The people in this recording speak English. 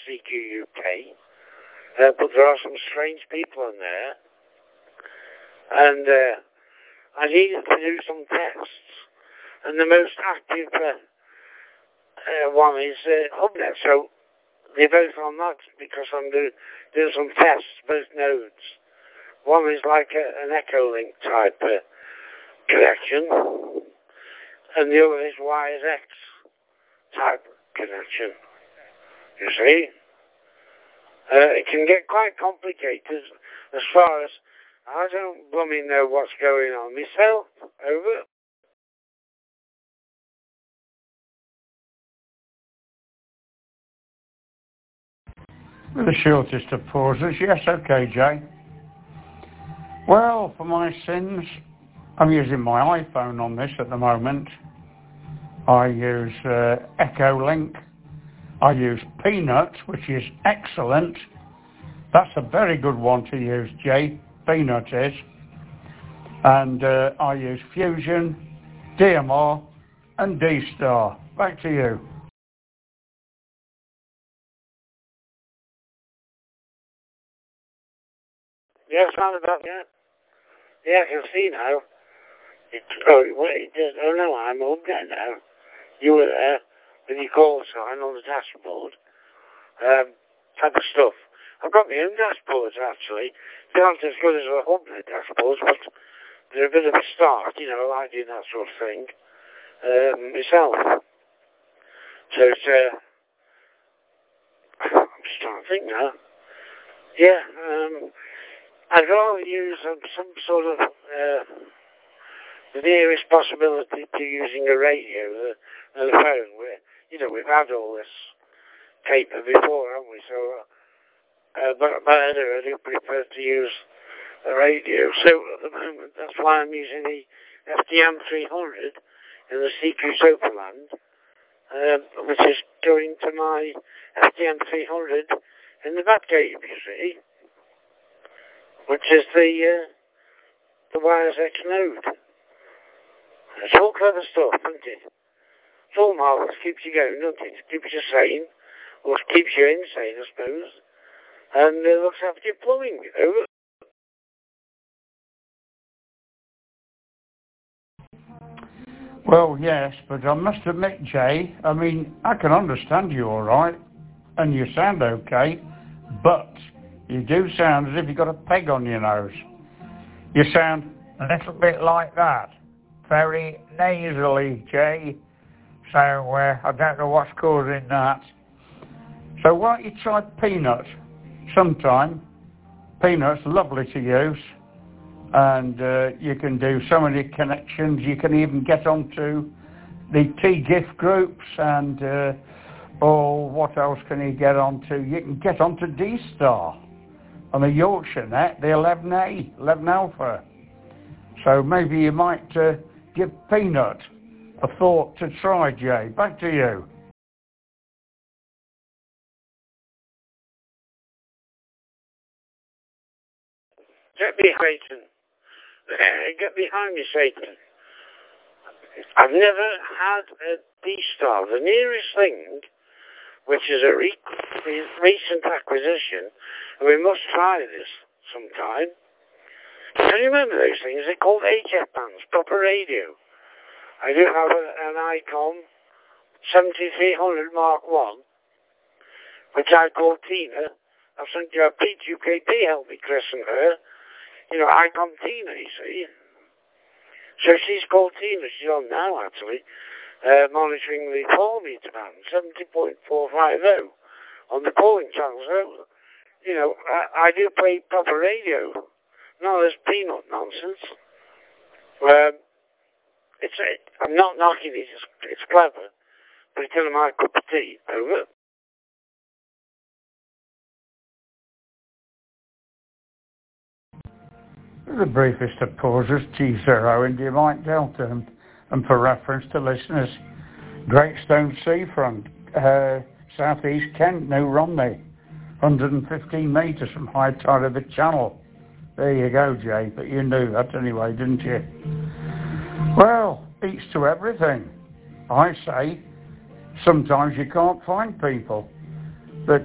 CQ UK, but there are some strange people in there, and I needed to do some tests, and the most active one is HubNet, so they're both on that because I'm doing some tests, both nodes. One is like an Echolink type connection, and the other is WiresX type connection. You see? It can get quite complicated as far as I don't blooming know what's going on myself. Over. With the shortest of pauses, yes, okay, Jay. Well, for my sins, I'm using my iPhone on this at the moment. I use Echolink. I use Peanut, which is excellent. That's a very good one to use, Jay. Peanut is. And I use Fusion, DMR, and D-Star. Back to you. Yes, round about that. Yeah, I can see now. Oh no, I'm on there now. You were there with your call sign on the dashboard. Type of stuff. I've got my own dashboards actually. They aren't as good as the HubNet dashboards, but they're a bit of a start, you know, I like doing that sort of thing myself. So it's I'm just trying to think now. Yeah, I'd rather use some sort of the nearest possibility to using a radio than a phone. We've had all this caper before, haven't we? So, but I do prefer to use a radio. So at the moment, that's why I'm using the FDM 300 in the CQ Sofaland, which is going to my FDM 300 in the Batcave, you see, which is the WiresX node. It's all clever stuff, isn't it? It's all marvellous, keeps you going, doesn't it? Keeps you sane, or keeps you insane, I suppose. And looks after your plumbing, you know. Well, yes, but I must admit, Jay, I mean, I can understand you all right, and you sound okay, but you do sound as if you've got a peg on your nose. You sound a little bit like that. Very nasally, Jay. So I don't know what's causing that. So why don't you try Peanut sometime? Peanut's lovely to use. And you can do so many connections. You can even get onto the T-GIF groups and what else can you get onto? You can get onto D-Star on the Yorkshire net, the 11A, 11 Alpha. So maybe you might give Peanut a thought to try, Jay. Back to you. Get behind me, Satan. I've never had a D-Star. The nearest thing, which is a recent acquisition, and we must try this sometime. Can you remember those things? They're called HF bands, proper radio. I do have an ICOM 7300 Mark 1, which I call Tina. I've sent you a P2KP, help me christen her. You know, ICOM Tina, you see. So she's called Tina. She's on now, actually, monitoring the 4-meter band, 70.450 on the calling channel. So, you know, I do play proper radio, not this Peanut nonsense. I'm not knocking it. It's clever, but it's in my cup of tea. Over. The briefest of pauses, T0 India Mike Delta, and for reference to listeners, Great Stone Seafront, southeast Kent, New Romney, 115 metres from high tide of the channel. There you go, Jay, but you knew that anyway, didn't you? Well, each to everything. I say, sometimes you can't find people.